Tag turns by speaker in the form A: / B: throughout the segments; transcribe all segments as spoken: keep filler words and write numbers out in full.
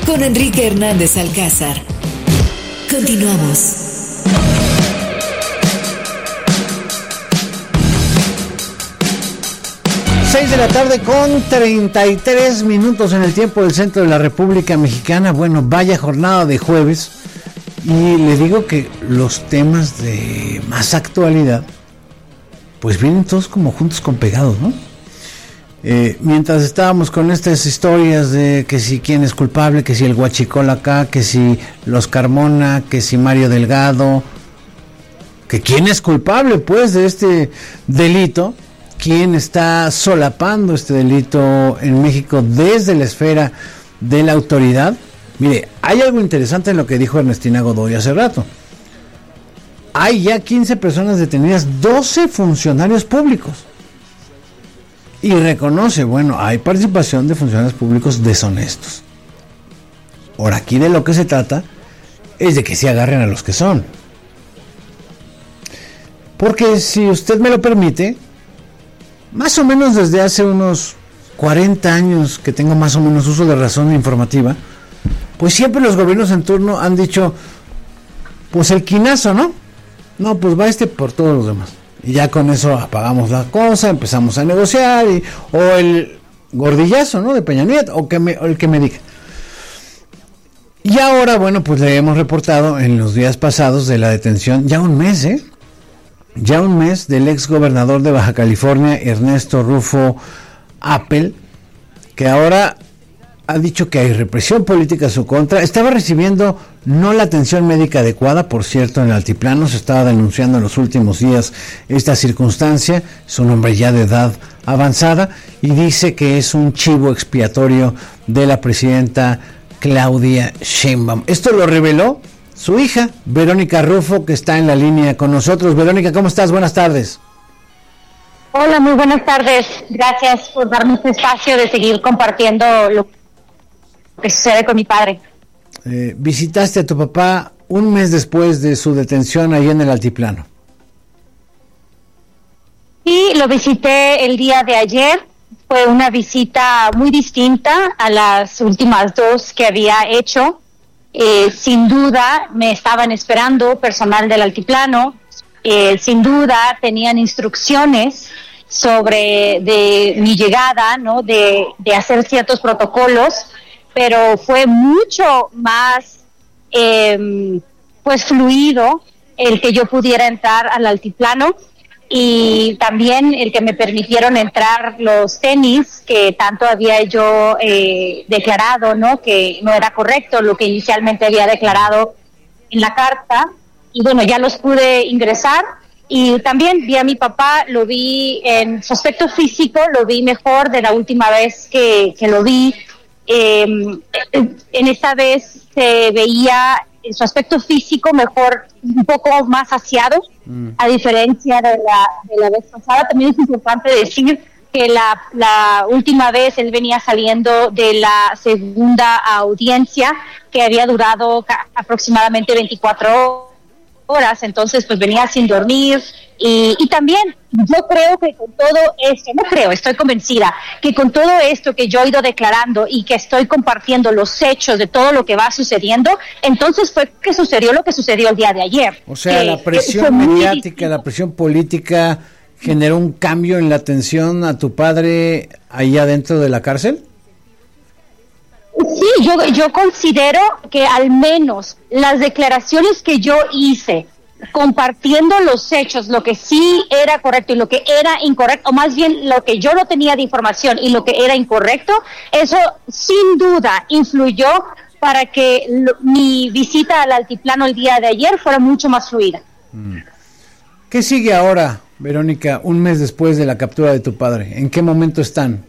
A: con Enrique Hernández Alcázar. Continuamos.
B: seis de la tarde con treinta y tres minutos en el tiempo del centro de la República Mexicana. Bueno, vaya jornada de jueves. Y le digo que los temas de más actualidad, pues vienen todos como juntos con pegados, ¿no? Eh, mientras estábamos con estas historias de que si quién es culpable, que si el Huachicol acá, que si los Carmona, que si Mario Delgado, que quién es culpable pues de este delito, quién está solapando este delito en México desde la esfera de la autoridad. Mire, hay algo interesante en lo que dijo Ernestina Godoy hace rato. Hay ya quince personas detenidas, doce funcionarios públicos. Y reconoce, bueno, hay participación de funcionarios públicos deshonestos. Ahora, aquí de lo que se trata es de que se agarren a los que son. Porque si usted me lo permite, más o menos desde hace unos cuarenta años que tengo más o menos uso de razón informativa, pues siempre los gobiernos en turno han dicho, pues el quinazo, ¿no? No, pues va este por todos los demás. Y ya con eso apagamos la cosa, empezamos a negociar, y, o el gordillazo, ¿no? De Peña Nieto, o, que me, o el que me diga. Y ahora, bueno, pues le hemos reportado en los días pasados de la detención, ya un mes, ¿eh? Ya un mes del ex gobernador de Baja California, Ernesto Rufo Appel, que ahora ha dicho que hay represión política a su contra. Estaba recibiendo no la atención médica adecuada, por cierto, en el altiplano. Se estaba denunciando en los últimos días esta circunstancia. Es un hombre ya de edad avanzada y dice que es un chivo expiatorio de la presidenta Claudia Sheinbaum. Esto lo reveló su hija, Verónica Rufo, que está en la línea con nosotros. Verónica, ¿cómo estás? Buenas tardes.
C: Hola, muy buenas tardes. Gracias por darme este espacio de seguir compartiendo lo que sucede con mi padre.
B: Eh, visitaste a tu papá un mes después de su detención ahí en el altiplano.
C: Sí, lo visité el día de ayer. Fue una visita muy distinta a las últimas dos que había hecho. Eh, sin duda me estaban esperando personal del altiplano. Eh, sin duda tenían instrucciones sobre de mi llegada, ¿no? De, de hacer ciertos protocolos, pero fue mucho más eh, pues fluido el que yo pudiera entrar al altiplano, y también el que me permitieron entrar los tenis que tanto había yo eh, declarado, ¿no? Que no era correcto lo que inicialmente había declarado en la carta, y bueno, ya los pude ingresar. Y también vi a mi papá, lo vi en su aspecto físico, lo vi mejor de la última vez que, que lo vi. Eh, en esta vez se veía en su aspecto físico mejor, un poco más saciado, mm. a diferencia de la, de la vez pasada. También es importante decir que la, la última vez él venía saliendo de la segunda audiencia, que había durado ca- aproximadamente veinticuatro horas, entonces pues venía sin dormir. Y, y también yo creo que con todo esto, no creo, estoy convencida que con todo esto que yo he ido declarando y que estoy compartiendo los hechos de todo lo que va sucediendo, entonces fue que sucedió lo que sucedió el día de ayer.
B: O sea,
C: que,
B: la presión mediática, la presión política generó un cambio en la atención a tu padre ahí adentro de la cárcel.
C: Sí, yo, yo considero que al menos las declaraciones que yo hice, compartiendo los hechos, lo que sí era correcto y lo que era incorrecto, o más bien lo que yo no tenía de información y lo que era incorrecto, eso sin duda influyó para que lo, mi visita al altiplano el día de ayer fuera mucho más fluida.
B: ¿Qué sigue ahora, Verónica, un mes después de la captura de tu padre? ¿En qué momento están?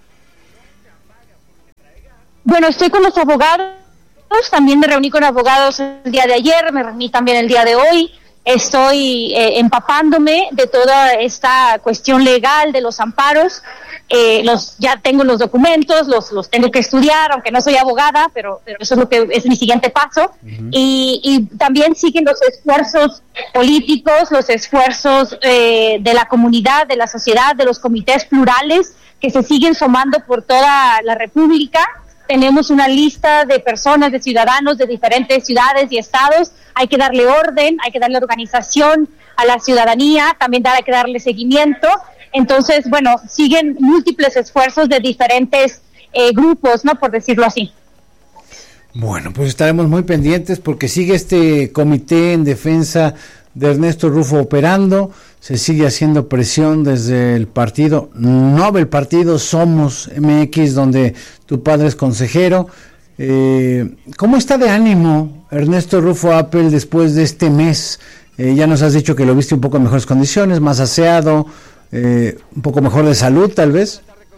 C: Bueno, estoy con los abogados, también me reuní con abogados el día de ayer, me reuní también el día de hoy. Estoy eh, empapándome de toda esta cuestión legal de los amparos. Eh, los ya tengo los documentos, los los tengo que estudiar, aunque no soy abogada, pero, pero eso es lo que es mi siguiente paso. Uh-huh. Y, y también siguen los esfuerzos políticos, los esfuerzos eh, de la comunidad, de la sociedad, de los comités plurales que se siguen sumando por toda la República tenemos una lista de personas, de ciudadanos de diferentes ciudades y estados, hay que darle orden, hay que darle organización a la ciudadanía, también hay que darle seguimiento. Entonces, bueno, siguen múltiples esfuerzos de diferentes eh, grupos, ¿no? Por decirlo así.
B: Bueno, pues estaremos muy pendientes porque sigue este comité en defensa de Ernesto Rufo operando, se sigue haciendo presión desde el partido, no el partido Somos M X, donde tu padre es consejero. Eh, ¿Cómo está de ánimo Ernesto Rufo Appel después de este mes? Eh, ya nos has dicho que lo viste un poco en mejores condiciones, más aseado, eh, un poco mejor de salud tal vez.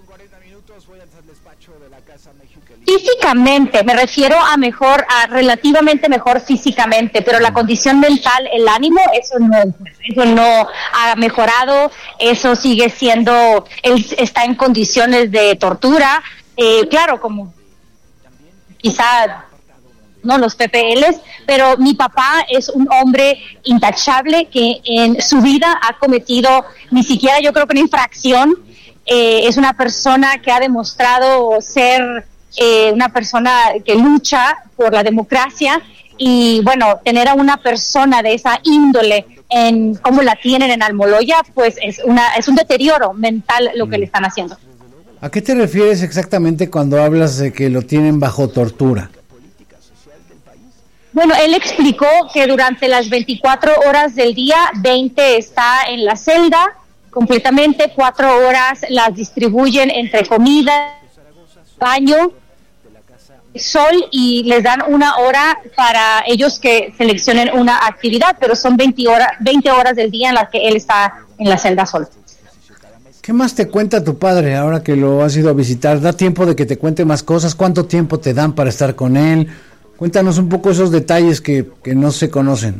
C: Físicamente, me refiero a mejor, a relativamente mejor físicamente, pero la condición mental, el ánimo, eso no, eso no ha mejorado, eso sigue siendo, él está en condiciones de tortura, eh, claro, como quizá no los P P Ls, pero mi papá es un hombre intachable que en su vida ha cometido ni siquiera yo creo que una infracción, eh, es una persona que ha demostrado ser Eh, una persona que lucha por la democracia y bueno, tener a una persona de esa índole en cómo la tienen en Almoloya, pues es una es un deterioro mental lo que le están haciendo.
B: ¿A qué te refieres exactamente cuando hablas de que lo tienen bajo tortura?
C: Bueno, él explicó que durante las veinticuatro horas del día, veinte está en la celda completamente, cuatro horas las distribuyen entre comida, baño, sol y les dan una hora para ellos que seleccionen una actividad, pero son veinte horas, veinte horas del día en las que él está en la celda solo.
B: ¿Qué más te cuenta tu padre ahora que lo has ido a visitar? ¿Da tiempo de que te cuente más cosas? ¿Cuánto tiempo te dan para estar con él? Cuéntanos un poco esos detalles que, que no se conocen.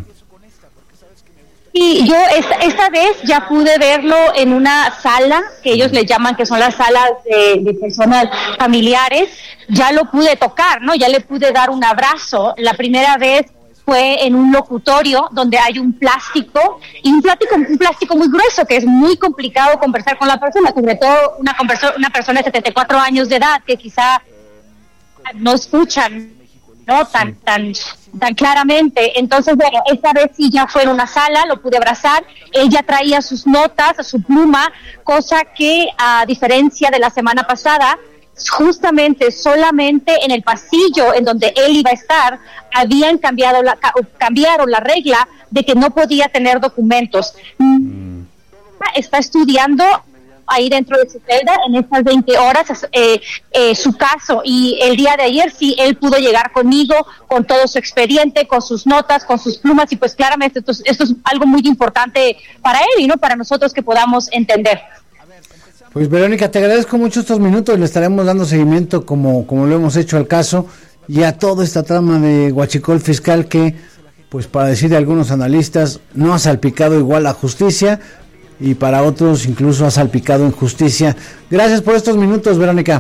C: Y yo esta, esta vez ya pude verlo en una sala, que ellos le llaman que son las salas de, de personas familiares, ya lo pude tocar, ¿no? Ya le pude dar un abrazo. La primera vez fue en un locutorio donde hay un plástico, y un plástico, un plástico muy grueso, que es muy complicado conversar con la persona, sobre todo una, converso, una persona de setenta y cuatro años de edad, que quizá no escuchan, ¿no? Tan, tan, tan claramente. Entonces, bueno, esta vez sí ya fue en una sala, lo pude abrazar, él ya traía sus notas, su pluma, cosa que a diferencia de la semana pasada, justamente solamente en el pasillo en donde él iba a estar, habían cambiado la, cambiaron la regla de que no podía tener documentos. Mm. Está estudiando ahí dentro de su celda en estas veinte horas eh, eh, su caso, y el día de ayer sí él pudo llegar conmigo con todo su expediente, con sus notas, con sus plumas, y pues claramente esto, esto es algo muy importante para él y no para nosotros que podamos entender.
B: Pues Verónica, te agradezco mucho estos minutos, le estaremos dando seguimiento como, como lo hemos hecho al caso y a toda esta trama de Huachicol Fiscal que, pues para decir de algunos analistas, no ha salpicado igual a justicia, y para otros incluso ha salpicado en justicia. Gracias por estos minutos, Verónica.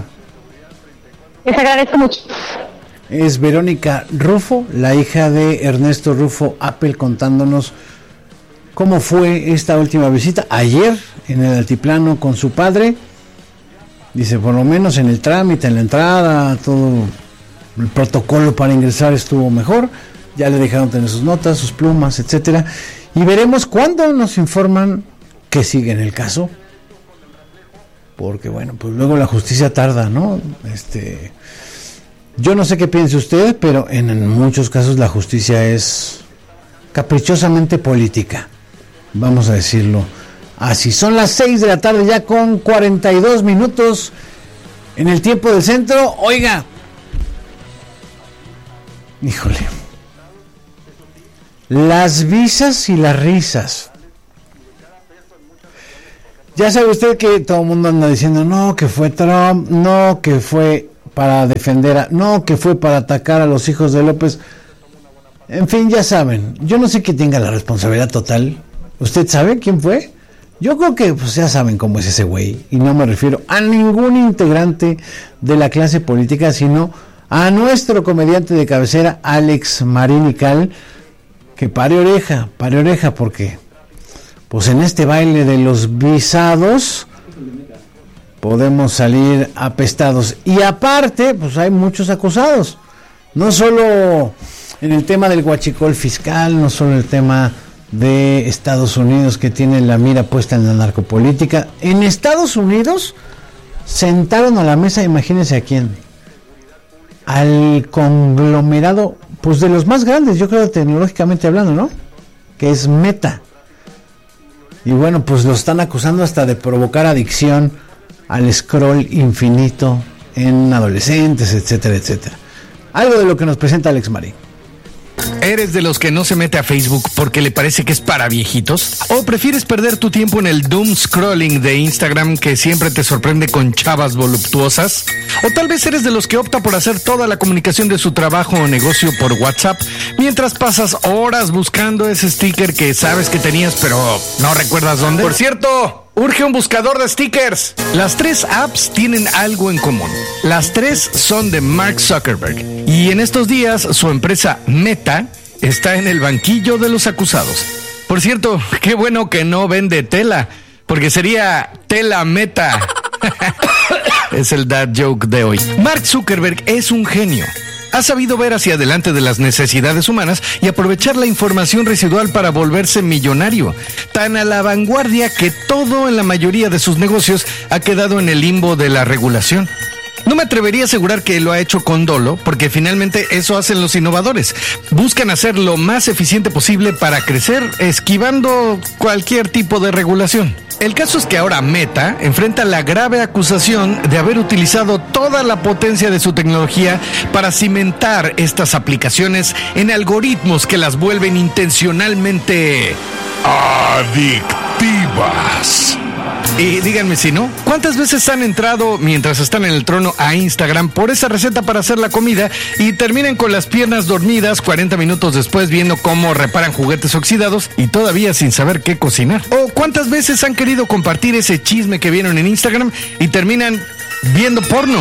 C: Les agradezco mucho.
B: Es Verónica Rufo, la hija de Ernesto Rufo Appel, contándonos cómo fue esta última visita ayer en el altiplano con su padre. Dice, por lo menos en el trámite, en la entrada, todo el protocolo para ingresar estuvo mejor. Ya le dejaron tener sus notas, sus plumas, etcétera. Y veremos cuándo nos informan que sigue en el caso, porque bueno, pues luego la justicia tarda, ¿no? Este, yo no sé qué piense usted, pero en, en muchos casos la justicia es caprichosamente política, vamos a decirlo así. Son las seis de la tarde ya con cuarenta y dos minutos en el tiempo del centro. Oiga, híjole, las visas y las risas. Ya sabe usted que todo el mundo anda diciendo, no, que fue Trump, no, que fue para defender, a, no, que fue para atacar a los hijos de López. En fin, ya saben, yo no sé quién tenga la responsabilidad total. ¿Usted sabe quién fue? Yo creo que pues ya saben cómo es ese güey, y no me refiero a ningún integrante de la clase política, sino a nuestro comediante de cabecera, Alex Marín y Cal, que pare oreja, pare oreja, porque pues en este baile de los visados, podemos salir apestados. Y aparte, pues hay muchos acusados. No solo en el tema del huachicol fiscal, no solo en el tema de Estados Unidos, que tiene la mira puesta en la narcopolítica. En Estados Unidos sentaron a la mesa, imagínense a quién, al conglomerado, pues de los más grandes, yo creo, tecnológicamente hablando, ¿no? Que es Meta. Y bueno, pues lo están acusando hasta de provocar adicción al scroll infinito en adolescentes, etcétera, etcétera. Algo de lo que nos presenta Alex Marín.
D: ¿Eres de los que no se mete a Facebook porque le parece que es para viejitos? ¿O prefieres perder tu tiempo en el doom scrolling de Instagram que siempre te sorprende con chavas voluptuosas? ¿O tal vez eres de los que opta por hacer toda la comunicación de su trabajo o negocio por WhatsApp mientras pasas horas buscando ese sticker que sabes que tenías pero no recuerdas dónde? Por cierto, urge un buscador de stickers. Las tres apps tienen algo en común. Las tres son de Mark Zuckerberg. Y en estos días su empresa Meta está en el banquillo de los acusados. Por cierto, qué bueno que no vende tela, porque sería tela Meta. Es el dad joke de hoy. Mark Zuckerberg es un genio. Ha sabido ver hacia adelante de las necesidades humanas y aprovechar la información residual para volverse millonario. Tan a la vanguardia que todo en la mayoría de sus negocios ha quedado en el limbo de la regulación. No me atrevería a asegurar que lo ha hecho con dolo, porque finalmente eso hacen los innovadores. Buscan hacer lo más eficiente posible para crecer, esquivando cualquier tipo de regulación. El caso es que ahora Meta enfrenta la grave acusación de haber utilizado toda la potencia de su tecnología para cimentar estas aplicaciones en algoritmos que las vuelven intencionalmente adictivas. Y díganme si no, ¿cuántas veces han entrado mientras están en el trono a Instagram por esa receta para hacer la comida y terminan con las piernas dormidas cuarenta minutos después viendo cómo reparan juguetes oxidados y todavía sin saber qué cocinar? ¿O cuántas veces han querido compartir ese chisme que vieron en Instagram y terminan viendo porno?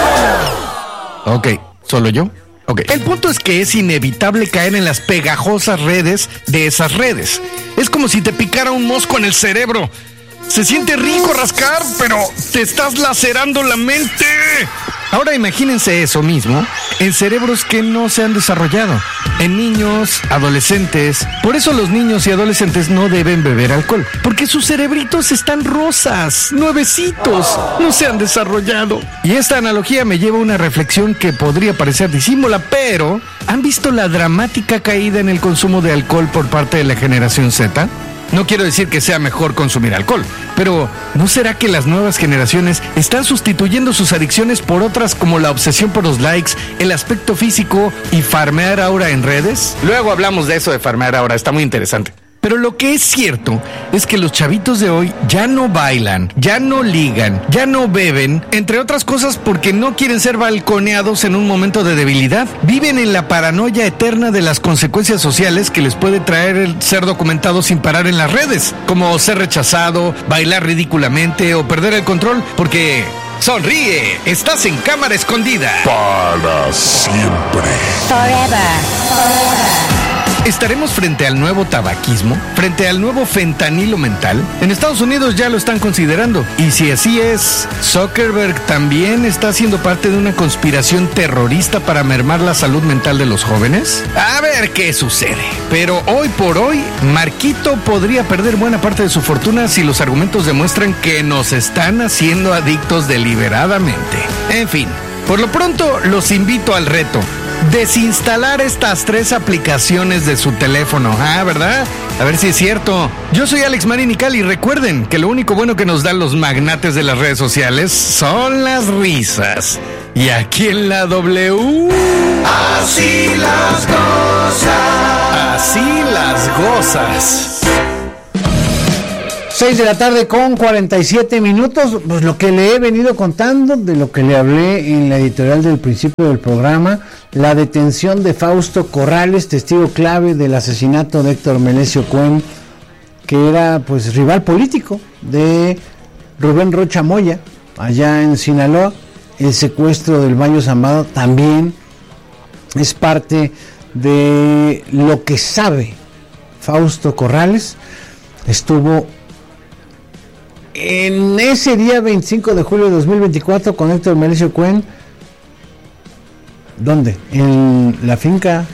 D: Ok, ¿solo yo? Ok, el punto es que es inevitable caer en las pegajosas redes de esas redes. Es como si te picara un mosco en el cerebro. Se siente rico rascar, pero te estás lacerando la mente. Ahora imagínense eso mismo en cerebros que no se han desarrollado, en niños, adolescentes. Por eso los niños y adolescentes no deben beber alcohol, porque sus cerebritos están rosas, nuevecitos, no se han desarrollado. Y esta analogía me lleva a una reflexión que podría parecer disímola, pero ¿han visto la dramática caída en el consumo de alcohol por parte de la generación Z? No quiero decir que sea mejor consumir alcohol, pero ¿no será que las nuevas generaciones están sustituyendo sus adicciones por otras como la obsesión por los likes, el aspecto físico y farmear ahora en redes? Luego hablamos de eso de farmear ahora, está muy interesante. Pero lo que es cierto es que los chavitos de hoy ya no bailan, ya no ligan, ya no beben, entre otras cosas porque no quieren ser balconeados en un momento de debilidad. Viven en la paranoia eterna de las consecuencias sociales que les puede traer el ser documentado sin parar en las redes, como ser rechazado, bailar ridículamente o perder el control, porque... ¡Sonríe! ¡Estás en cámara escondida!
E: Para siempre.
A: Forever. Forever.
D: ¿Estaremos frente al nuevo tabaquismo? ¿Frente al nuevo fentanilo mental? En Estados Unidos ya lo están considerando. Y si así es, ¿Zuckerberg también está siendo parte de una conspiración terrorista para mermar la salud mental de los jóvenes? A ver qué sucede. Pero hoy por hoy, Marquito podría perder buena parte de su fortuna si los argumentos demuestran que nos están haciendo adictos deliberadamente. En fin, por lo pronto los invito al reto. Desinstalar estas tres aplicaciones de su teléfono. Ah, ¿verdad? A ver si es cierto. Yo soy Alex Marín y Cali. Recuerden que lo único bueno que nos dan los magnates de las redes sociales son las risas. Y aquí en la W...
E: Así las cosas.
D: Así las gozas.
B: seis de la tarde con cuarenta y siete minutos, pues lo que le he venido contando, de lo que le hablé en la editorial del principio del programa, la detención de Fausto Corrales, testigo clave del asesinato de Héctor Melesio Cuen, que era pues rival político de Rubén Rocha Moya, allá en Sinaloa. El secuestro del Mayo Zambada también es parte de lo que sabe Fausto Corrales. Estuvo en ese día veinticinco de julio de dos mil veinticuatro con Héctor Melesio Cuen, ¿dónde? En la finca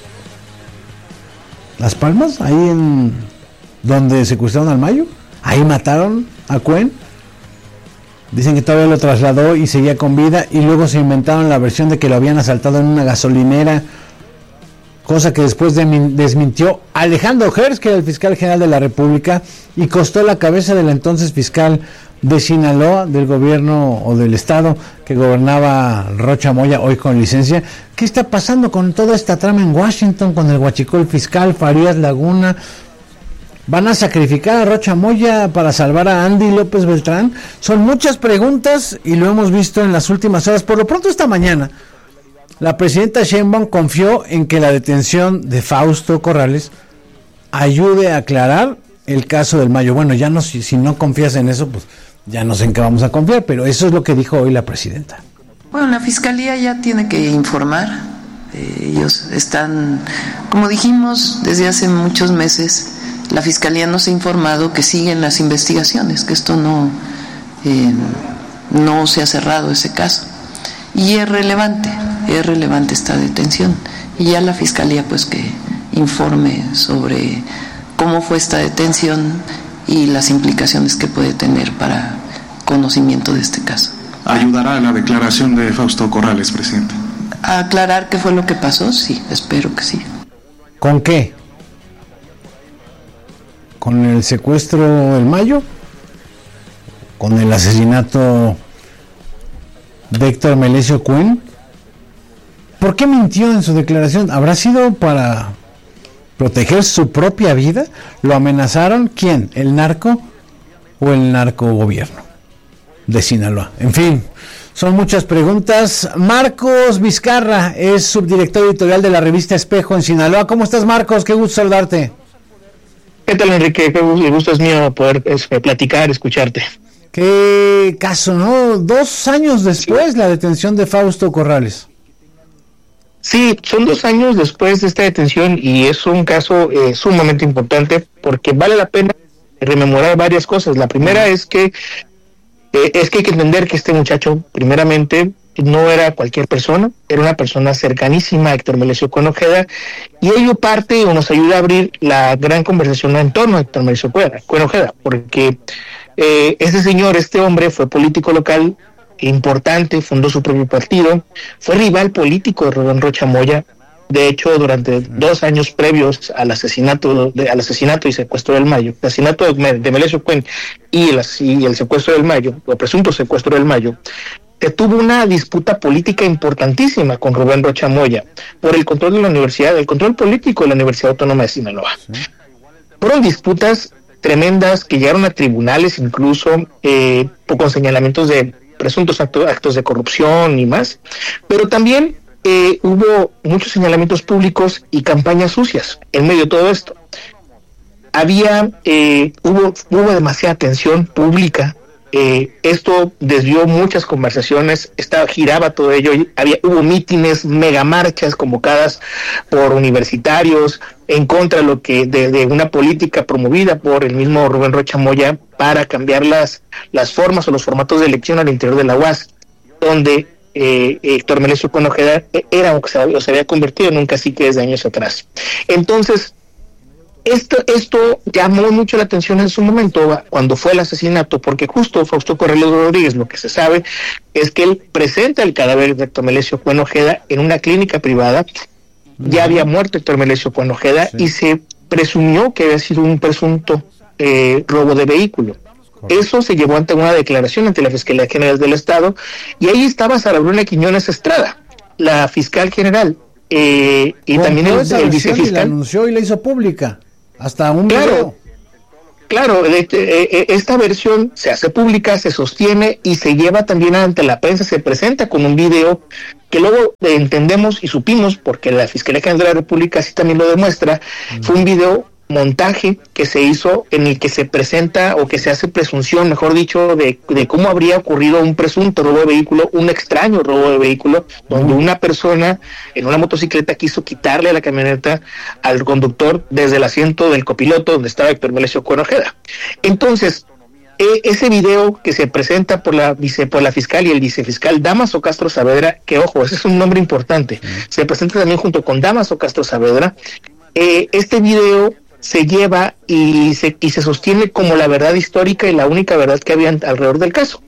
B: Las Palmas, ahí en donde secuestraron al Mayo, ahí mataron a Cuen. Dicen que todavía lo trasladó y seguía con vida, y luego se inventaron la versión de que lo habían asaltado en una gasolinera, cosa que después de, desmintió Alejandro Hertz, que era el fiscal general de la República, y costó la cabeza del entonces fiscal de Sinaloa, del gobierno o del estado que gobernaba Rocha Moya, hoy con licencia. ¿Qué está pasando con toda esta trama en Washington, con el huachicol fiscal Farías Laguna? ¿Van a sacrificar a Rocha Moya para salvar a Andy López Beltrán? Son muchas preguntas y lo hemos visto en las últimas horas. Por lo pronto, esta mañana la presidenta Sheinbaum confió en que la detención de Fausto Corrales ayude a aclarar el caso del Mayo. Bueno, ya no, si, si no confías en eso, pues ya no sé en qué vamos a confiar, pero eso es lo que dijo hoy la presidenta.
F: Bueno, la Fiscalía ya tiene que informar. Eh, ellos están, como dijimos desde hace muchos meses, la Fiscalía nos ha informado que siguen las investigaciones, que esto no, eh, no se ha cerrado ese caso. Y es relevante, es relevante esta detención. Y ya la Fiscalía pues que informe sobre cómo fue esta detención y las implicaciones que puede tener para conocimiento de este caso.
G: ¿Ayudará a la declaración de Fausto Corrales, presidente?
F: ¿A aclarar qué fue lo que pasó? Sí, espero que sí.
B: ¿Con qué? ¿Con el secuestro del Mayo? ¿Con el asesinato de Héctor Melesio Cuen? ¿Por qué mintió en su declaración? ¿Habrá sido para proteger su propia vida? ¿Lo amenazaron? ¿Quién? ¿El narco o el narcogobierno de Sinaloa? En fin, son muchas preguntas. Marcos Vizcarra es subdirector editorial de la revista Espejo en Sinaloa. ¿Cómo estás, Marcos? Qué gusto saludarte.
H: ¿Qué tal, Enrique? Qué gusto, el gusto es mío poder es, platicar, escucharte.
B: Qué caso, ¿no? Dos años después, sí, la detención de Fausto Corrales.
H: Sí, son dos años después de esta detención y es un caso eh, sumamente importante porque vale la pena rememorar varias cosas. La primera es que eh, es que hay que entender que este muchacho, primeramente, no era cualquier persona, era una persona cercanísima a Héctor Melesio Cuen Ojeda, y ello parte o nos ayuda a abrir la gran conversación en torno a Héctor Melesio Cuen Ojeda, porque eh, este señor, este hombre, fue político local importante, fundó su propio partido, fue rival político de Rubén Rocha Moya. De hecho, durante dos años previos al asesinato de, al asesinato y secuestro del Mayo, el asesinato de, de Melesio Cuen y el, y el secuestro del Mayo, o presunto secuestro del Mayo, que tuvo una disputa política importantísima con Rubén Rocha Moya por el control de la universidad, el control político de la Universidad Autónoma de Sinaloa. Sí. Fueron disputas tremendas que llegaron a tribunales, incluso eh, con señalamientos de presuntos actos, actos de corrupción y más, pero también eh, hubo muchos señalamientos públicos y campañas sucias en medio de todo esto. Había, eh, hubo, hubo demasiada tensión pública. Eh, esto desvió muchas conversaciones, estaba, giraba todo ello, había, hubo mítines, megamarchas convocadas por universitarios en contra de lo que de, de una política promovida por el mismo Rubén Rocha Moya para cambiar las, las formas o los formatos de elección al interior de la U A S, donde eh, Héctor Melesio Cuen Ojeda era o se, o se había convertido en un cacique desde años atrás. Entonces, Esto, esto llamó mucho la atención en su momento cuando fue el asesinato, porque justo Fausto Corrales Rodríguez, lo que se sabe es que él presenta el cadáver de Héctor Melesio Cuen Ojeda en una clínica privada. Uh-huh. Ya había muerto Héctor Melesio Cuen Ojeda, sí, y se presumió que había sido un presunto eh, robo de vehículo. Correcto. Eso se llevó ante una declaración ante la Fiscalía General del Estado, y ahí estaba Sara Bruna Quiñones Estrada, la fiscal general, eh, y también el, el vicefiscal.
B: Y la anunció y la hizo pública. Hasta un
H: claro,
B: video.
H: Claro, esta versión se hace pública, se sostiene y se lleva también ante la prensa, se presenta con un video que luego entendemos y supimos, porque la Fiscalía General de la República así también lo demuestra, mm. fue un video montaje que se hizo en el que se presenta o que se hace presunción, mejor dicho, de, de cómo habría ocurrido un presunto robo de vehículo, un extraño robo de vehículo, donde una persona en una motocicleta quiso quitarle la camioneta al conductor desde el asiento del copiloto donde estaba Héctor Melesio Cuen Ojeda. Entonces, E- ese video que se presenta por la vice, por la fiscal y el vicefiscal Dámaso Castro Saavedra, que ojo, ese es un nombre importante, se presenta también junto con Dámaso Castro Saavedra. Eh, este video se lleva y se, y se sostiene como la verdad histórica y la única verdad que había alrededor del caso.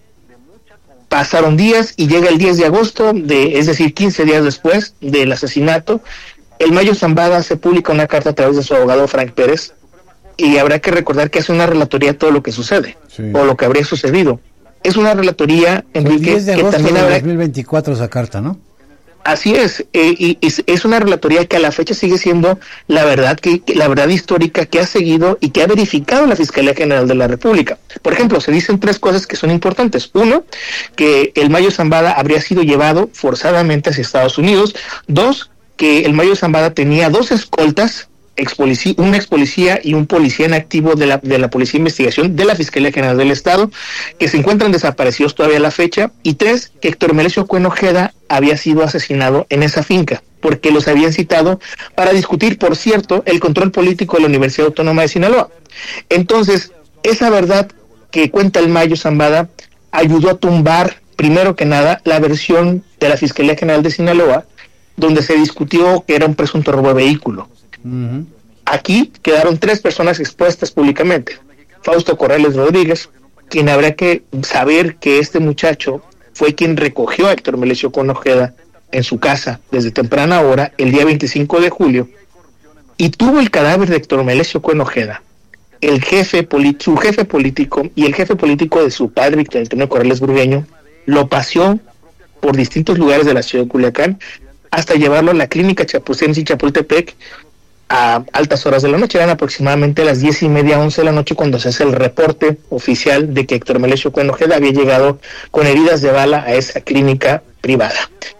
H: Pasaron días y llega el diez de agosto, de, es decir, quince días después del asesinato. El Mayo Zambada se publica una carta a través de su abogado Frank Pérez, y habrá que recordar que hace una relatoría de todo lo que sucede, sí, o lo que habría sucedido. Es una relatoría, Enrique,
B: el diez de
H: que
B: agosto
H: también
B: de
H: habrá...
B: dos mil veinticuatro esa carta, ¿no?
H: Así es, eh, y, y es una relatoría que a la fecha sigue siendo la verdad que, que la verdad histórica que ha seguido y que ha verificado la Fiscalía General de la República. Por ejemplo, se dicen tres cosas que son importantes. Uno, que el Mayo Zambada habría sido llevado forzadamente hacia Estados Unidos. Dos, que el Mayo Zambada tenía dos escoltas, ex policía, un ex policía y un policía en activo de la, de la Policía de Investigación de la Fiscalía General del Estado, que se encuentran desaparecidos todavía a la fecha. Y tres, que Héctor Melesio Cuen Ojeda había sido asesinado en esa finca, porque los habían citado para discutir, por cierto, el control político de la Universidad Autónoma de Sinaloa. Entonces, esa verdad que cuenta el Mayo Zambada ayudó a tumbar, primero que nada, la versión de la Fiscalía General de Sinaloa, donde se discutió que era un presunto robo de vehículo. Uh-huh. Aquí quedaron tres personas expuestas públicamente. Fausto Corrales Rodríguez, quien habrá que saber que este muchacho fue quien recogió a Héctor Melesio Cuen Ojeda en su casa desde temprana hora, el día veinticinco de julio, y tuvo el cadáver de Héctor Melesio Cuen Ojeda, el jefe poli- su jefe político y el jefe político de su padre, Víctor Antonio Corrales Burgueño, lo paseó por distintos lugares de la ciudad de Culiacán hasta llevarlo a la clínica Chapucense y Chapultepec a altas horas de la noche. Eran aproximadamente las diez y media, once de la noche cuando se hace el reporte oficial de que Héctor Melesio Cuen Ojeda había llegado con heridas de bala a esa clínica privada.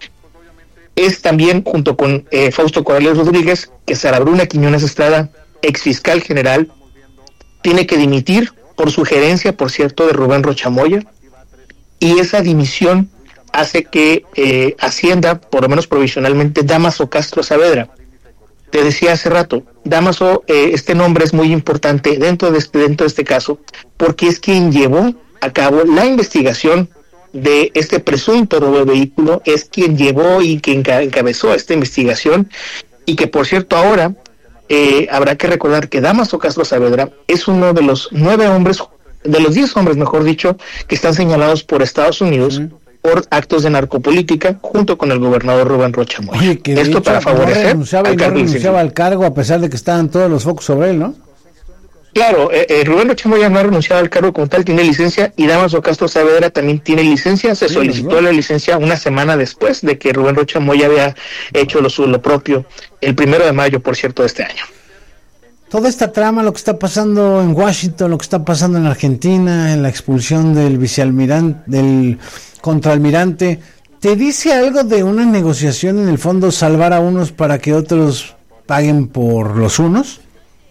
H: Es también, junto con eh, Fausto Corrales Rodríguez, que Sara Bruna Quiñones Estrada, ex fiscal general, tiene que dimitir por sugerencia, por cierto, de Rubén Rocha Moya, y esa dimisión hace que eh, Hacienda, por lo menos provisionalmente, Dámaso Castro Saavedra. Te decía hace rato, Dámaso, eh, este nombre es muy importante dentro de este dentro de este caso, porque es quien llevó a cabo la investigación de este presunto robo de vehículo, es quien llevó y quien encabezó esta investigación, y que por cierto ahora eh, habrá que recordar que Dámaso Castro Saavedra es uno de los nueve hombres, de los diez hombres, mejor dicho, que están señalados por Estados Unidos mm. por actos de narcopolítica junto con el gobernador Rubén Rocha Moya.
B: Oye, que
H: esto
B: hecho,
H: para favorecer
B: no renunciaba,
H: al
B: y no renunciaba al cargo a pesar de que estaban todos los focos sobre él, ¿no?
H: Claro, eh, eh, Rubén Rocha Moya no ha renunciado al cargo como tal, tiene licencia, y Dámaso Castro Saavedra también tiene licencia. Se sí, solicitó ¿no? la licencia una semana después de que Rubén Rocha Moya había hecho lo, lo propio, el primero de mayo, por cierto, de este año.
B: Toda esta trama, lo que está pasando en Washington, lo que está pasando en Argentina, en la expulsión del vicealmirante, del contraalmirante, ¿te dice algo de una negociación en el fondo, salvar a unos para que otros paguen por los unos?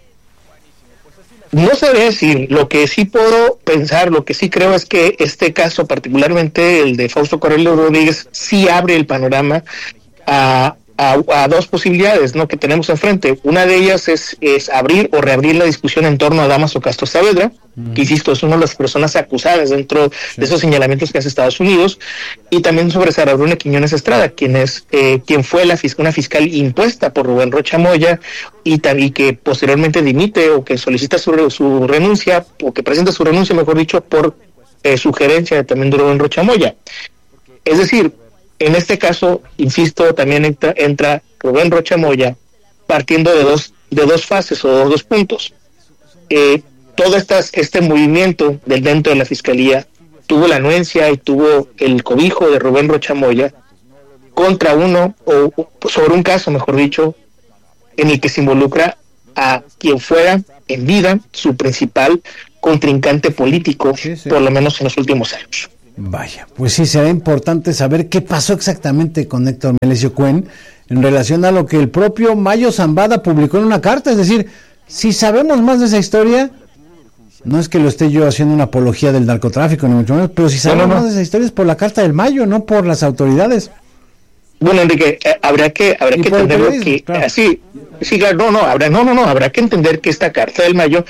H: No sabría decir, lo que sí puedo pensar, lo que sí creo es que este caso, particularmente el de Fausto Corrales Rodríguez, sí abre el panorama a, a, a dos posibilidades, ¿no?, que tenemos enfrente. Una de ellas es, es abrir o reabrir la discusión en torno a Dámaso Castro Saavedra, mm. que insisto, es una de las personas acusadas dentro sí. de esos señalamientos que hace Estados Unidos, y también sobre Sara Bruna Quiñones Estrada, quien es eh, quien fue la fis- una fiscal impuesta por Rubén Rocha Moya, y también que posteriormente dimite o que solicita su, su renuncia, o que presenta su renuncia, mejor dicho, por eh, sugerencia también de Rubén Rocha Moya. Es decir, en este caso, insisto, también entra, entra Rubén Rocha Moya partiendo de dos de dos fases o dos puntos. Eh, todo estas, este movimiento del dentro de la Fiscalía tuvo la anuencia y tuvo el cobijo de Rubén Rocha Moya contra uno, o, o sobre un caso, mejor dicho, en el que se involucra a quien fuera en vida su principal contrincante político, sí, sí. por lo menos en los últimos años.
B: Vaya, pues sí, será importante saber qué pasó exactamente con Héctor Melesio Cuen en relación a lo que el propio Mayo Zambada publicó en una carta. Es decir, si sabemos más de esa historia, no es que lo esté yo haciendo una apología del narcotráfico, ni mucho menos, pero si sabemos no, no, no. más de esa historia es por la carta del Mayo, no por las autoridades.
H: Bueno, Enrique, eh, habrá que habrá que entenderlo que claro. así, sí, claro, no, no, habrá, no, no, no, habrá que entender que esta carta del Mayo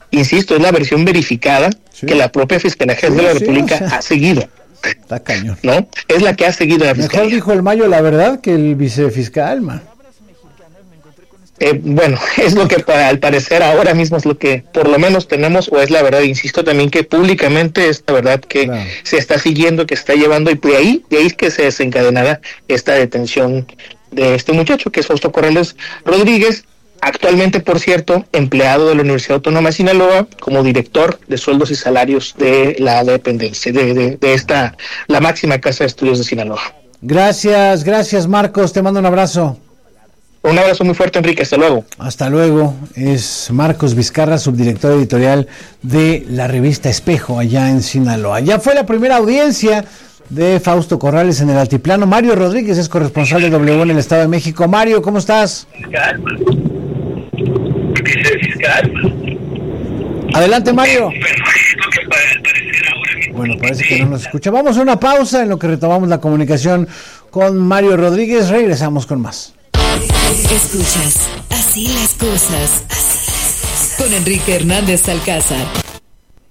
H: insisto, es la versión verificada sí. que la propia Fiscalía General sí, de la República sí, o sea, ha seguido.
B: Está cañón.
H: ¿No? Es la que ha seguido la Fiscalía.
B: Mejor dijo el Mayo la verdad que el vicefiscal, man.
H: Eh, bueno, es lo que para, al parecer ahora mismo es lo que por lo menos tenemos, o es la verdad. Insisto también que públicamente es la verdad que claro. se está siguiendo, que se está llevando, y de ahí, de ahí es que se desencadenará esta detención de este muchacho, que es Fausto Corrales Rodríguez, actualmente, por cierto, empleado de la Universidad Autónoma de Sinaloa como director de sueldos y salarios de la dependencia, de, de, de esta, la máxima casa de estudios de Sinaloa.
B: Gracias, gracias Marcos, te mando un abrazo.
H: Un abrazo muy fuerte, Enrique, hasta luego.
B: Hasta luego, es Marcos Vizcarra, subdirector editorial de la revista Espejo, allá en Sinaloa. Ya fue la primera audiencia de Fausto Corrales en el Altiplano. Mario Rodríguez es corresponsal de W en el Estado de México. Mario, ¿cómo estás?
I: Fiscal. Fiscal.
B: Adelante, Mario. Bueno, parece que no nos escucha. Vamos a una pausa en lo que retomamos la comunicación con Mario Rodríguez. Regresamos con más.
J: Escuchas Así las cosas con Enrique Hernández Alcázar.